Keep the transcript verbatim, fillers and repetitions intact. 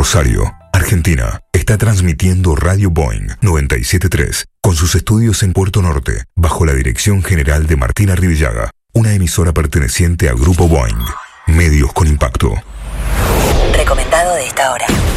Rosario, Argentina, está transmitiendo Radio Boing noventa y siete punto tres con sus estudios en Puerto Norte, bajo la dirección general de Martina Rivillaga, una emisora perteneciente a Grupo Boing. Medios con impacto. Recomendado de esta hora.